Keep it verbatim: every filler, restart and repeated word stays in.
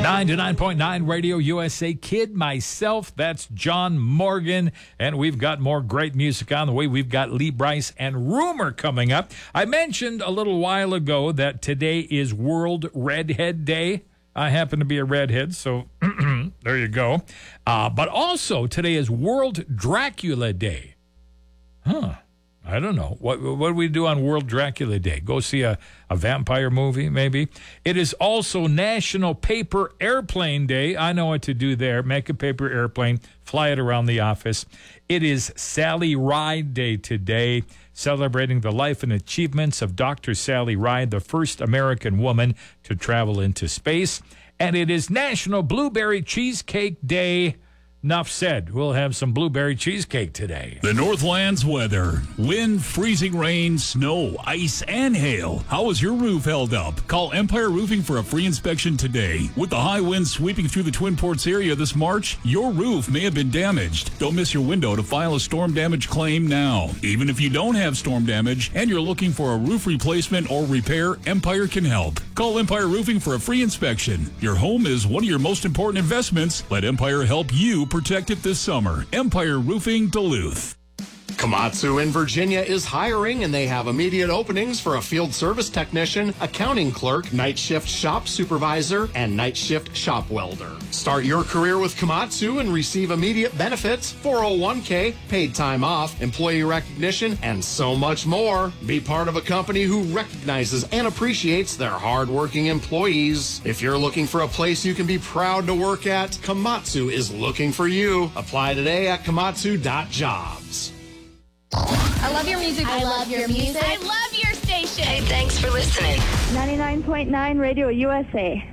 ninety-nine point nine Radio U S A. Kid myself, that's John Morgan. And we've got more great music on the way. We've got Lee Brice and Rumor coming up. I mentioned a little while ago that today is World Redhead Day. I happen to be a redhead, so there you go. Uh, but also, today is World Dracula Day. Huh. I don't know. What what do we do on World Dracula Day? Go see a, a vampire movie, maybe? It is also National Paper Airplane Day. I know what to do there. Make a paper airplane, fly it around the office. It is Sally Ride Day today, celebrating the life and achievements of Doctor Sally Ride, the first American woman to travel into space. And it is National Blueberry Cheesecake Day. Enough said. We'll have some blueberry cheesecake today. The Northlands weather. Wind, freezing rain, snow, ice, and hail. How is your roof held up? Call Empire Roofing for a free inspection today. With the high winds sweeping through the Twin Ports area this March, your roof may have been damaged. Don't miss your window to file a storm damage claim now. Even if you don't have storm damage and you're looking for a roof replacement or repair, Empire can help. Call Empire Roofing for a free inspection. Your home is one of your most important investments. Let Empire help you protect it this summer. Empire Roofing Duluth. Komatsu in Virginia is hiring, and they have immediate openings for a field service technician, accounting clerk, night shift shop supervisor, and night shift shop welder. Start your career with Komatsu and receive immediate benefits, four oh one k, paid time off, employee recognition, and so much more. Be part of a company who recognizes and appreciates their hard-working employees. If you're looking for a place you can be proud to work at, Komatsu is looking for you. Apply today at komatsu dot jobs. I love your music. I love your music. I love your station. Hey, thanks for listening. ninety-nine point nine Radio U S A.